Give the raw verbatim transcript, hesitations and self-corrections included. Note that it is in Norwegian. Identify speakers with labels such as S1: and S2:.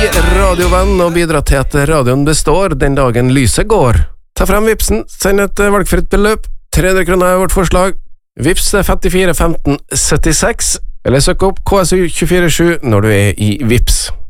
S1: Radiovenn og bidra til at radioen består den dagen lyset går. Ta frem vipsen, send et valgfritt beløp, tre hundre kroner er vårt forslag. Vips er femtifire femten syttiseks, eller søk opp K S U to fire sju når du er i Vips.